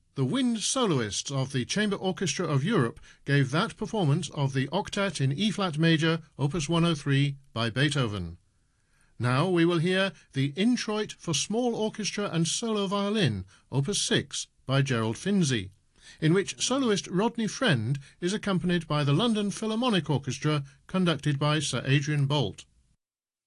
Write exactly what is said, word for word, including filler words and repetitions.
The wind soloists of the Chamber Orchestra of Europe gave that performance of the Octet in E-flat major, opus one oh three, by Beethoven. Now we will hear the Introit for small orchestra and solo violin, opus six, by Gerald Finzi, in which soloist Rodney Friend is accompanied by the London Philharmonic Orchestra, conducted by Sir Adrian Boult.